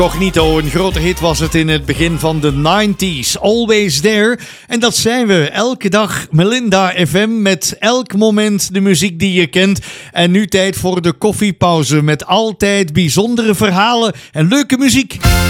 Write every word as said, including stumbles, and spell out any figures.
Cognito, een grote hit was het in het begin van de nineties. Always There. En dat zijn we elke dag. Melinda F M met elk moment de muziek die je kent. En nu tijd voor de koffiepauze met altijd bijzondere verhalen en leuke muziek.